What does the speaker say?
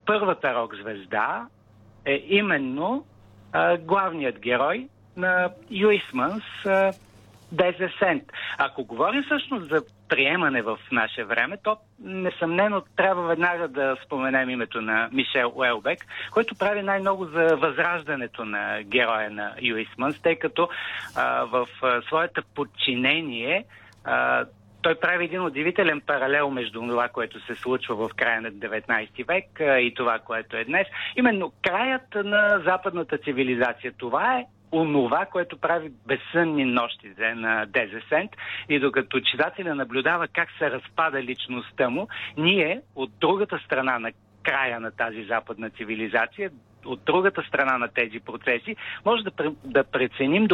първата рок-звезда е именно главният герой на Юисмънс, Дезесент. Ако говорим всъщност за приемане в наше време, то несъмнено трябва веднага да споменем името на Мишел Уелбек, който прави най-много за възраждането на героя на Юисмънс, тъй като в своята подчинение той прави един удивителен паралел между това, което се случва в края на 19 век и това, което е днес. Именно краят на западната цивилизация. Това е онова, което прави безсънни нощите на Дезесент, и докато читателя наблюдава как се разпада личността му, ние от другата страна на края на тази западна цивилизация, от другата страна на тези процеси, може да преценим